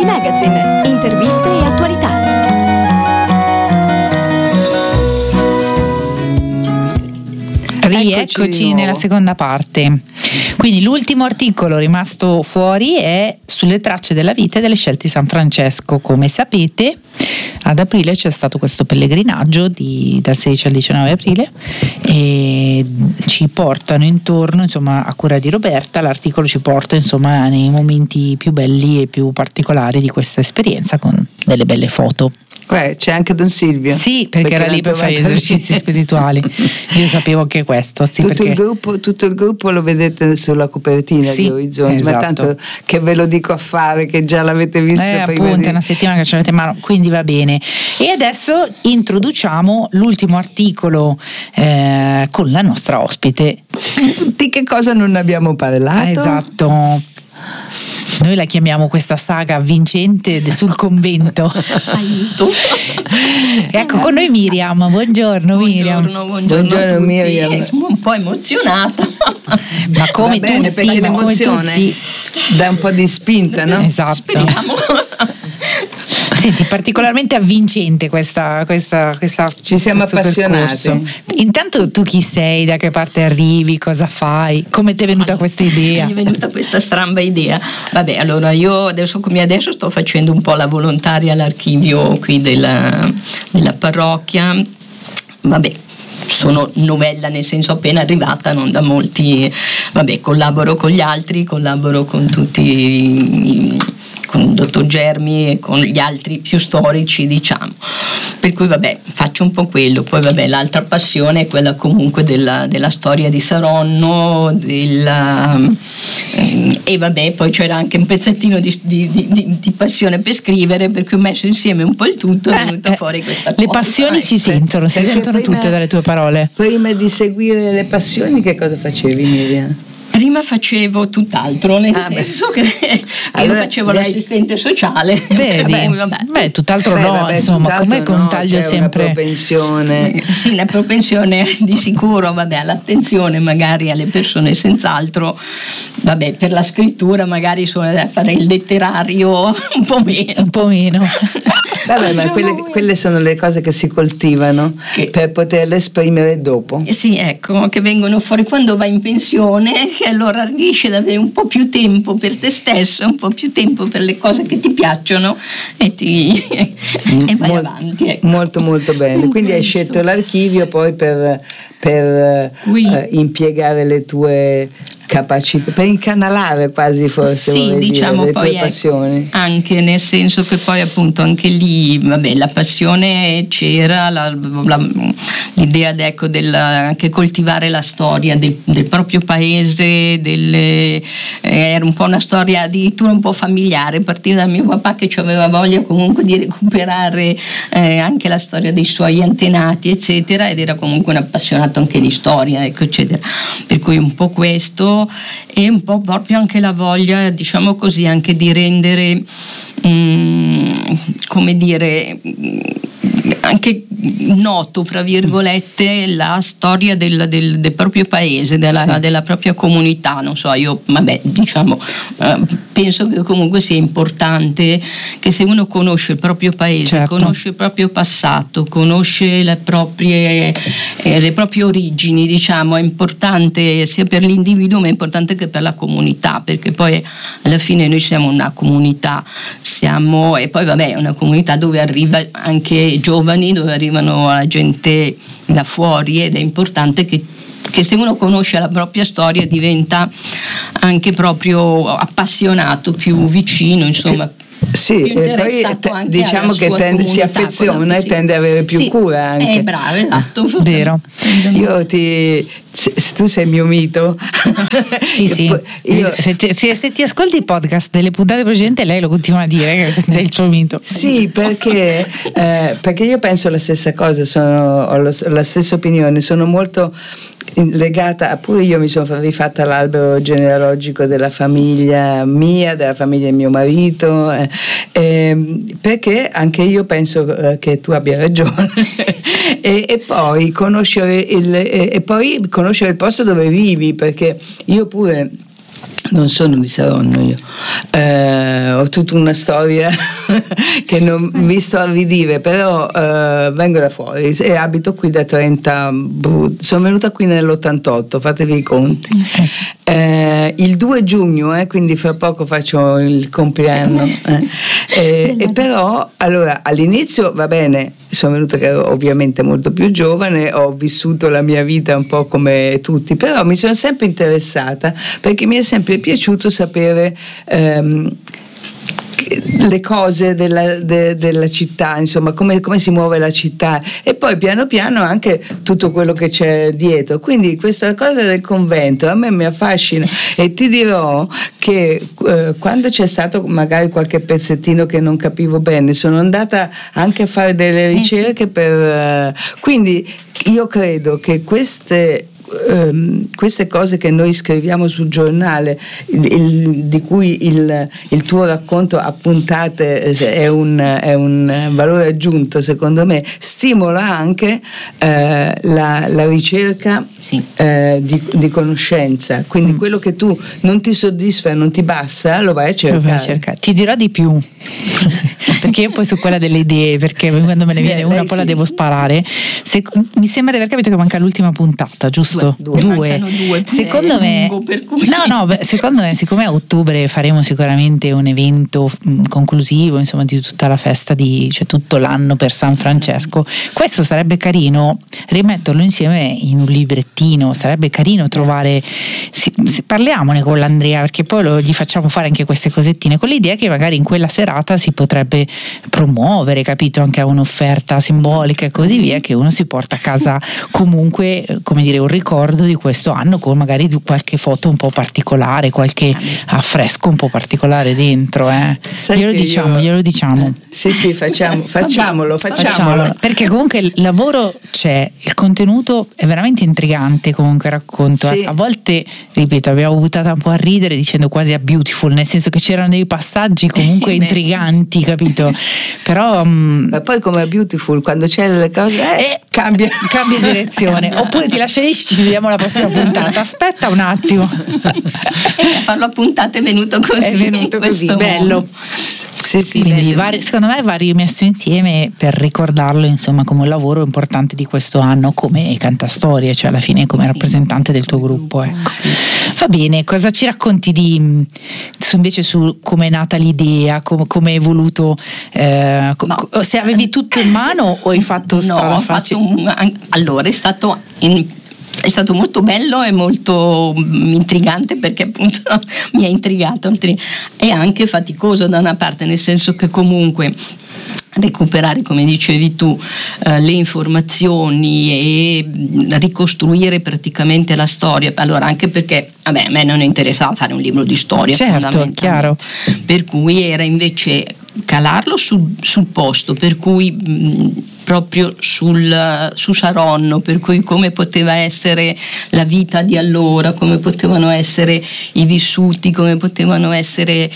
Magazine, interviste e attualità. Rieccoci nella seconda parte. Quindi l'ultimo articolo rimasto fuori è sulle tracce della vita e delle scelte di San Francesco. Come sapete, ad aprile c'è stato questo pellegrinaggio dal 16 al 19 aprile e ci portano intorno, insomma, a cura di Roberta, l'articolo ci porta, insomma, nei momenti più belli e più particolari di questa esperienza con delle belle foto. C'è anche Don Silvio. Sì, perché era lì per fare esercizi spirituali. Io sapevo anche questo. Sì, tutto il gruppo lo vedete sulla copertina di Orizzonti, esatto. Ma tanto che ve lo dico a fare, che già l'avete visto prima. Appunto, è una settimana che ce l'avete in mano, quindi va bene. E adesso introduciamo l'ultimo articolo con la nostra ospite. Di che cosa non abbiamo parlato? Esatto. Noi la chiamiamo questa saga vincente sul convento. Aiuto. Ecco, con noi Miriam. Buongiorno Miriam. Buongiorno Miriam. Un po' emozionata. Ma come bene, tutti, perché l'emozione dà un po' di spinta, no? Esatto. Speriamo. Senti, particolarmente avvincente questa ci siamo appassionati. Percorso. Intanto tu chi sei, da che parte arrivi, cosa fai, come ti è venuta questa idea? Mi è venuta questa stramba idea. Vabbè, allora io adesso sto facendo un po' la volontaria all'archivio qui della parrocchia. Vabbè, sono novella, nel senso appena arrivata, non da molti. Vabbè, collaboro con gli altri, collaboro con tutti con il dottor Germi e con gli altri più storici, diciamo, per cui vabbè, faccio un po' quello. Poi vabbè, l'altra passione è quella comunque della storia di Saronno, e vabbè, poi c'era anche un pezzettino di passione per scrivere, per cui ho messo insieme un po' il tutto, è venuta fuori questa cosa. Le passioni si sentono tutte dalle tue parole. Prima di seguire le passioni che cosa facevi, Miriam? Prima facevo tutt'altro, nel senso che io facevo l'assistente sociale. Vedi? Beh, tutt'altro insomma, come con un taglio sempre. Una propensione. Sì, la propensione di sicuro, all'attenzione magari alle persone, senz'altro. Vabbè, per la scrittura magari fare il letterario un po' meno. Vabbè, ma quelle sono le cose che si coltivano per poterle esprimere dopo. Sì, ecco, che vengono fuori quando vai in pensione, che allora riesci ad avere un po' più tempo per te stesso, un po' più tempo per le cose che ti piacciono e vai avanti. Ecco. Molto molto bene. Quindi hai scelto l'archivio poi per impiegare le tue capacità, per incanalare quasi, forse, sì, diciamo, dire, le poi tue passioni. Anche nel senso che poi appunto anche lì la passione c'era, l'idea anche coltivare la storia del proprio paese, era un po' una storia addirittura un po' familiare, partiva da mio papà che aveva voglia comunque di recuperare anche la storia dei suoi antenati eccetera, ed era comunque un appassionato anche di storia, ecco, eccetera, per cui un po' questo e un po' proprio anche la voglia, diciamo così, anche di rendere come dire anche noto, fra virgolette, la storia del proprio paese, della propria comunità. Non so, io diciamo penso che comunque sia importante che se uno conosce il proprio paese, certo, conosce il proprio passato, conosce le proprie origini, diciamo, è importante sia per l'individuo ma è importante che per la comunità, perché poi alla fine noi siamo una comunità, e poi è una comunità dove arriva anche giovani, dove arrivano la gente da fuori, ed è importante che se uno conosce la propria storia diventa anche proprio appassionato, più vicino, insomma. Sì, e poi diciamo che si affeziona e tende ad avere più cura anche. Bravo, esatto. Vero. Se tu sei il mio mito. Sì. Se ti ascolti i podcast delle puntate precedenti, lei lo continua a dire che sei il suo mito. Sì, perché io penso la stessa cosa, ho la stessa opinione, sono molto legata, pure io mi sono rifatta l'albero genealogico della famiglia mia, della famiglia di mio marito, perché anche io penso che tu abbia ragione. E poi conoscere il posto dove vivi, perché io pure non sono di Saronno, io ho tutta una storia che non vi sto a ridire, però vengo da fuori e abito qui da 30, sono venuta qui nell'88, fatevi i conti. Il 2 giugno, quindi fra poco faccio il compleanno, e però allora all'inizio va bene, sono venuta che ero ovviamente molto più giovane, ho vissuto la mia vita un po' come tutti, però mi sono sempre interessata perché mi è sempre piaciuto sapere le cose della città, insomma come si muove la città, e poi piano piano anche tutto quello che c'è dietro. Quindi questa cosa del convento a me mi affascina, e ti dirò che quando c'è stato magari qualche pezzettino che non capivo bene, sono andata anche a fare delle ricerche quindi io credo che queste cose che noi scriviamo sul giornale, di cui il tuo racconto a puntate è un valore aggiunto, secondo me stimola anche la ricerca di conoscenza, quindi quello che tu non ti soddisfa e non ti basta lo vai a cercare. Ti dirò di più perché io poi su quella delle idee, perché quando me ne viene una poi la devo sparare. Mi sembra di aver capito che manca l'ultima puntata, giusto? Due. Secondo me secondo me, siccome a ottobre faremo sicuramente un evento conclusivo, insomma, di tutta la festa cioè tutto l'anno per San Francesco, questo sarebbe carino rimetterlo insieme in un librettino, sarebbe carino trovare, parliamone con l'Andrea, perché poi gli facciamo fare anche queste cosettine, con l'idea che magari in quella serata si potrebbe promuovere, capito, anche a un'offerta simbolica e così via, che uno si porta a casa comunque, come dire, un ricordo di questo anno, con magari qualche foto un po' particolare, qualche affresco un po' particolare dentro. Glielo diciamo. Sì, facciamolo. Perché comunque il lavoro c'è, il contenuto è veramente intrigante, comunque racconto. Sì. A volte, ripeto, abbiamo buttato un po' a ridere dicendo quasi a Beautiful, nel senso che c'erano dei passaggi comunque intriganti, capito? Però ma poi come a Beautiful, quando c'è le cose cambia direzione. Oppure ti lascio lì, ci vediamo alla prossima puntata. Aspetta un attimo. Farlo a puntate è venuto così. Bello. Sì, quindi secondo me va rimesso insieme per ricordarlo, insomma, come un lavoro importante di questo anno, come cantastorie, cioè alla fine come rappresentante del tuo gruppo, ecco. Va bene, cosa ci racconti invece su come è nata l'idea, come hai voluto, se avevi tutto in mano o hai fatto strada facile? Allora è stato molto bello e molto intrigante, perché appunto mi ha intrigato e anche faticoso da una parte, nel senso che comunque recuperare, come dicevi tu, le informazioni e ricostruire praticamente la storia. Allora, anche perché a me non interessava fare un libro di storia, certo, chiaro, per cui era invece calarlo sul posto, per cui proprio su Saronno, per cui come poteva essere la vita di allora, come potevano essere i vissuti, come potevano essere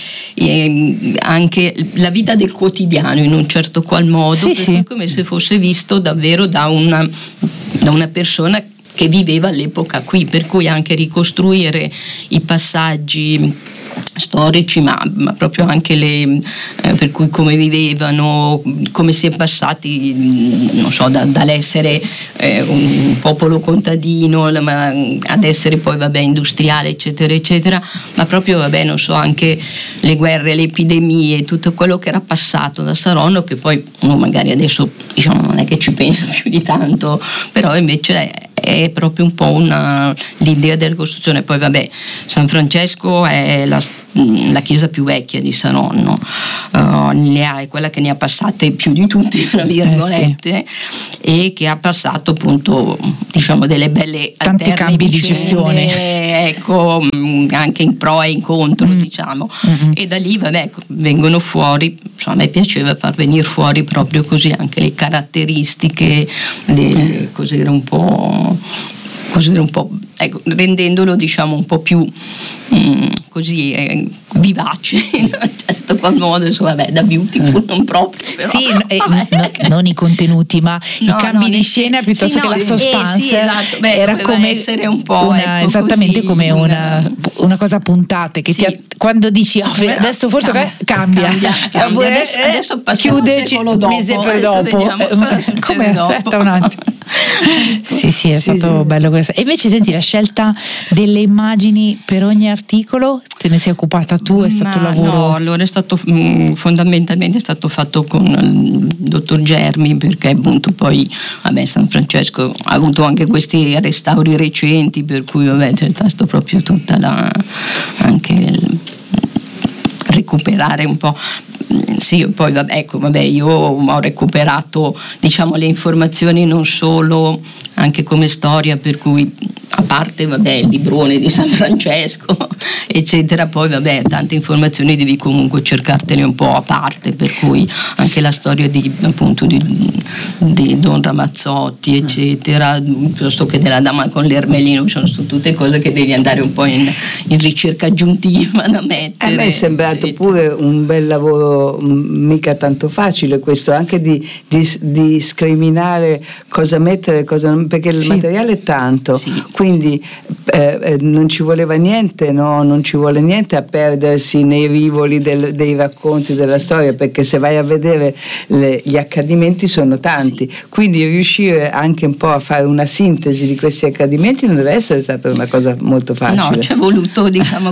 anche la vita del quotidiano in un certo qual modo, come se fosse visto davvero da una persona che viveva all'epoca qui, per cui anche ricostruire i passaggi storici, ma proprio anche per cui come vivevano, come si è passati, non so, dall'essere un popolo contadino ad essere poi industriale, eccetera eccetera, ma proprio non so, anche le guerre, le epidemie, tutto quello che era passato da Saronno, che poi uno magari adesso non è che ci pensa più di tanto, però invece è proprio un po' l'idea della ricostruzione. Poi San Francesco è la chiesa più vecchia di Saronno, è quella che ne ha passate più di tutti, tra virgolette, e che ha passato appunto delle belle tanti cambi di gestione, ecco, anche in pro e in contro, e da lì vengono fuori, a me piaceva far venire fuori proprio così anche le caratteristiche, cos'era un po' ecco, rendendolo diciamo un po' più così vivace in un certo qual modo, insomma, vabbè, da Beautiful non proprio, però, sì, non i contenuti, ma i cambi di scena piuttosto che la suspense. Sì, esatto. Era come essere un po' esattamente così, come una cosa a puntate che sì. quando dici adesso forse cambia. Adesso passiamo chiude dopo, mese poi dopo. Come aspetta un attimo. Sì, è stato bello questo. E invece senti, la scelta delle immagini per ogni articolo te ne sei occupata tu? È stato un lavoro? No, allora è stato fondamentalmente è stato fatto con il dottor Germi, perché appunto poi San Francesco ha avuto anche questi restauri recenti, per cui c'è stato proprio tutta recuperare un po'. Sì, poi io ho recuperato diciamo le informazioni non solo, anche come storia, per cui a parte il librone di San Francesco eccetera, poi tante informazioni devi comunque cercartene un po' a parte, per cui anche la storia di Don Ramazzotti eccetera, piuttosto che della dama con l'ermelino, sono tutte cose che devi andare un po' in ricerca aggiuntiva da mettere. A me è sembrato pure un bel lavoro, mica tanto facile questo, anche di scriminare cosa mettere, cosa non, perché il materiale è tanto, quindi non ci voleva niente, no? Non ci vuole niente a perdersi nei rivoli dei racconti della storia, perché se vai a vedere gli accadimenti sono tanti, quindi riuscire anche un po' a fare una sintesi di questi accadimenti non deve essere stata una cosa molto facile. No, c'è voluto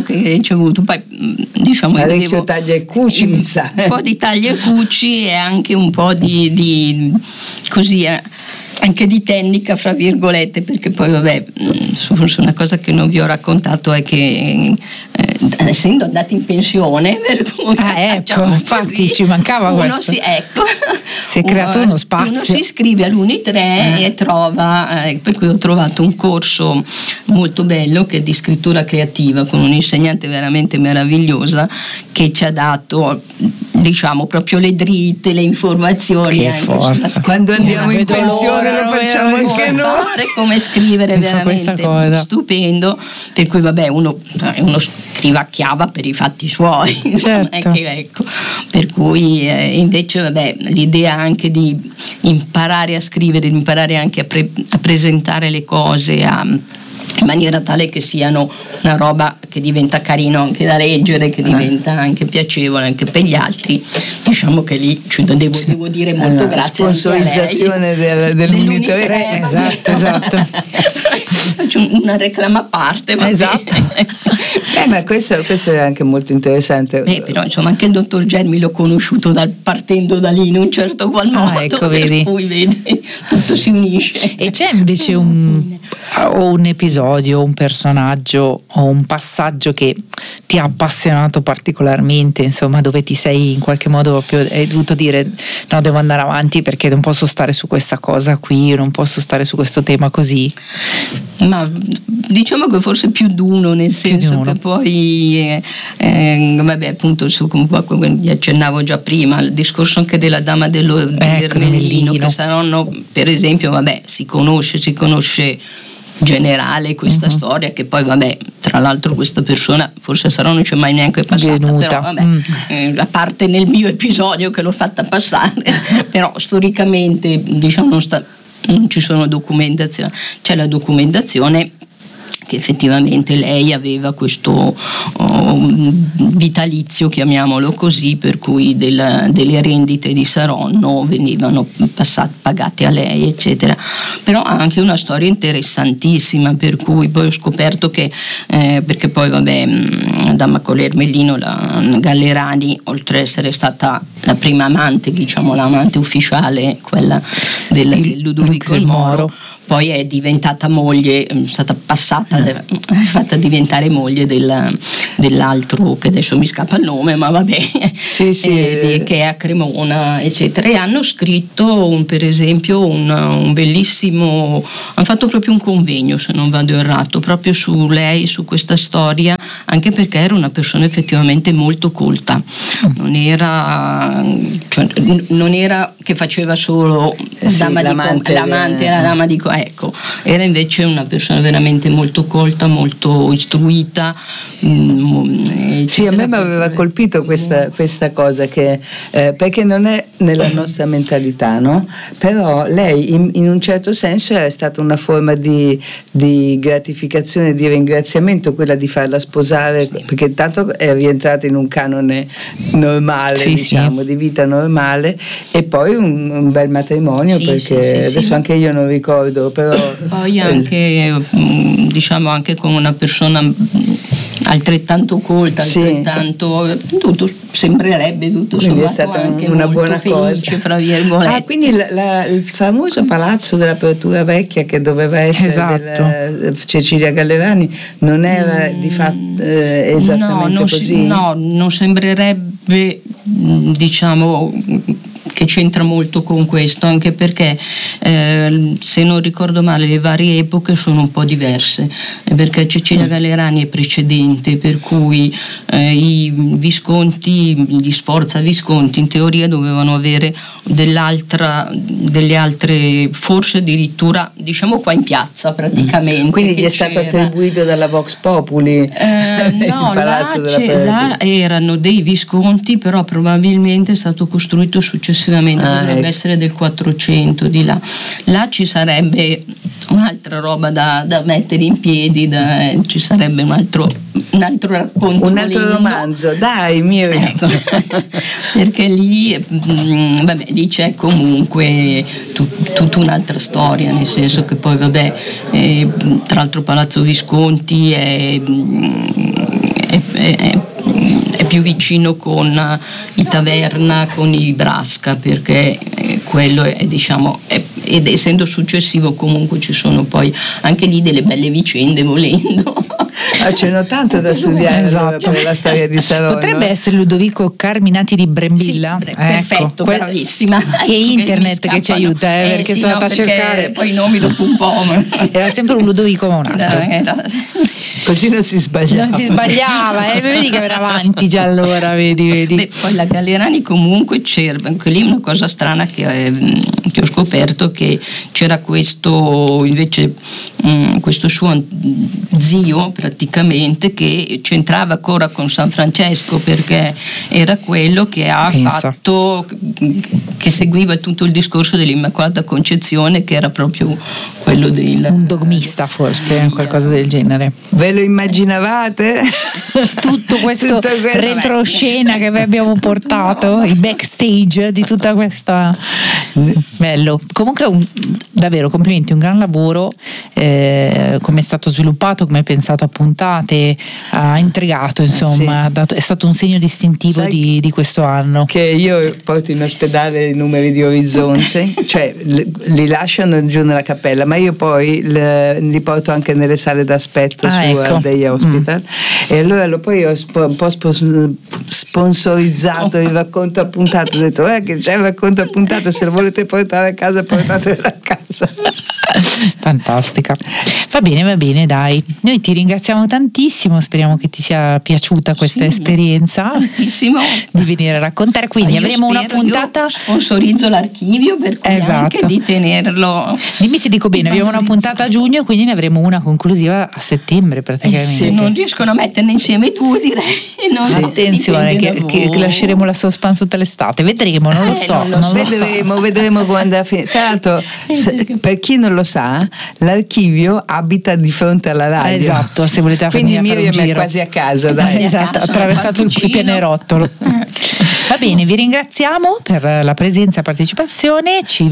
poi parecchio taglia e cuci, mi sa. Un po' di taglia e cuci e anche un po' di così anche di tecnica fra virgolette, perché poi forse una cosa che non vi ho raccontato è che essendo andati in pensione, per cui, infatti ci mancava questo. Si è creato uno spazio. Uno si iscrive all'Uni3 e trova, per cui ho trovato un corso molto bello che è di scrittura creativa con un'insegnante veramente meravigliosa che ci ha dato proprio le dritte, le informazioni anche quando andiamo in pensione lo facciamo anche noi, come scrivere, veramente stupendo, per cui uno scrivacchiava per i fatti suoi, certo. Per cui invece l'idea anche di imparare a scrivere, di imparare anche a presentare le cose in maniera tale che siano una roba che diventa carino anche da leggere, che diventa anche piacevole anche per gli altri, diciamo che lì devo dire molto grazie sponsorizzazione dell'Uni3. esatto. Faccio una reclama a parte, esatto. Ma questo è anche molto interessante. Però anche il dottor Germi l'ho conosciuto partendo da lì in un certo qual modo, vedi. Cui vedi, tutto si unisce. E c'è invece un episodio, un personaggio o un passaggio che ti ha appassionato particolarmente, insomma, dove ti sei in qualche modo proprio, hai dovuto dire no, devo andare avanti perché non posso stare su questa cosa qui, non posso stare su questo tema così? Ma diciamo che forse più di uno, nel senso che poi appunto come vi accennavo già prima, il discorso anche della dama dell'ermellino, che Saronno per esempio si conosce generale questa storia, che poi tra l'altro questa persona forse non c'è mai neanche passata, però a parte nel mio episodio che l'ho fatta passare però storicamente non ci sono documentazioni, c'è la documentazione che effettivamente lei aveva questo vitalizio, chiamiamolo così, per cui delle rendite di Saronno venivano pagate a lei, eccetera. Però ha anche una storia interessantissima, per cui poi ho scoperto che perché poi Dama con l'Ermellino, la Gallerani, oltre ad essere stata la prima amante, l'amante ufficiale, quella del Ludovico il Moro, poi è diventata moglie, è stata fatta diventare moglie dell'altro, che adesso mi scappa il nome, ma che è a Cremona, eccetera. E hanno scritto per esempio un bellissimo, hanno fatto proprio un convegno, se non vado errato, proprio su lei, su questa storia, anche perché era una persona effettivamente molto colta, non era cioè, non era che faceva solo l'amante la dama di ecco, era invece una persona veramente molto colta, molto istruita. Sì, a me mi aveva colpito questa cosa che perché non è nella nostra mentalità, no? Però lei in un certo senso era stata una forma di gratificazione, di ringraziamento, quella di farla sposare, sì, perché tanto è rientrata in un canone normale, sì, diciamo, sì, di vita normale, e poi un bel matrimonio, sì, perché sì, adesso sì, anche io non ricordo, però poi anche diciamo anche con una persona altrettanto colta, altrettanto tutto sembrerebbe tutto sommato è stata anche una buona felice, cosa, fra virgolette. Quindi il famoso palazzo dell'Apertura Vecchia che doveva essere, esatto, della Cecilia Gallerani non era di fatto esattamente così? No, non sembrerebbe, diciamo, che c'entra molto con questo, anche perché se non ricordo male le varie epoche sono un po' diverse, perché Cecilia Gallerani è precedente, per cui i Visconti, gli Sforza Visconti in teoria dovevano avere delle altre, forse addirittura diciamo qua in piazza praticamente. Quindi gli è stato attribuito dalla Vox Populi no, là erano dei Visconti, però probabilmente è stato costruito successivamente, dovrebbe essere del 400 di là. Là ci sarebbe un'altra roba da mettere in piedi, ci sarebbe un altro racconto, un altro romanzo, dai Miriam. Ecco. Perché lì c'è comunque tutta un'altra storia, nel senso che poi tra l'altro Palazzo Visconti è più vicino con i Taverna, con i Brasca, perché quello è, diciamo, ed essendo successivo comunque ci sono poi anche lì delle belle vicende, volendo. Ce n'ho tanto da studiare, esatto, per la storia di Saronno. Potrebbe essere Ludovico Carminati di Brembilla, sì, perfetto, bravissima. E internet che ci aiuta, perché sono andata a cercare poi i nomi dopo un po'. Era sempre un Ludovico, ma un altro. Così non si sbagliava. Vedi che era avanti già allora, vedi. Poi la Gallerani comunque c'era, anche lì una cosa strana che ho scoperto, che c'era questo invece questo suo zio praticamente che c'entrava ancora con San Francesco, perché era quello che fatto, che seguiva tutto il discorso dell'Immacolata Concezione, che era proprio quello un dogmista, forse, qualcosa del genere. Ve lo immaginavate? Tutto questo retroscena che vi abbiamo portato, i backstage di tutta questa. Bello. Comunque davvero complimenti, un gran lavoro, come è stato sviluppato, come hai pensato a puntate, ha intrigato, insomma, sì, è stato un segno distintivo di questo anno. Che io porto in ospedale i numeri di Orizzonte, cioè li lasciano giù nella cappella, ma io poi li porto anche nelle sale d'aspetto ecco, degli hospital. E allora poi ho un po' sponsorizzato il racconto a puntate, ho detto che c'è il racconto a puntate, se lo volete portare a casa portatelo a casa. Fantastica. Va bene, dai, noi ti ringraziamo tantissimo, speriamo che ti sia piaciuta questa esperienza tantissimo di venire a raccontare, quindi avremo una puntata. Io sponsorizzo l'archivio, per cui anche di tenerlo. Dimmi se dico bene, abbiamo una puntata a giugno, quindi ne avremo una conclusiva a settembre praticamente. Se non riescono a metterne insieme tu, direi attenzione che lasceremo la suspense tutta l'estate, vedremo, non lo so, vedremo quando è finita. Tra l'altro, per chi non lo sa, l'archivio abita di fronte alla radio, esatto, se volete quindi Miriam è quasi a casa, dai. Esatto, attraversato il pianerottolo. Va bene, vi ringraziamo per la presenza e la partecipazione, ci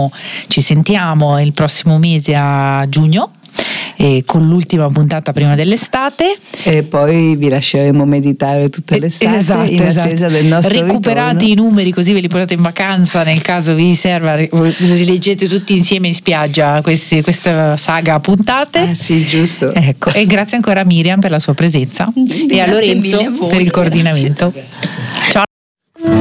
sentiamo il prossimo mese a giugno, con l'ultima puntata prima dell'estate, e poi vi lasceremo meditare tutta l'estate in attesa del nostro recuperate ritorno. I numeri, così ve li portate in vacanza nel caso vi serva, rileggete tutti insieme in spiaggia questa saga a puntate. Sì, giusto. Ecco, e grazie ancora a Miriam per la sua presenza e a Lorenzo per il coordinamento.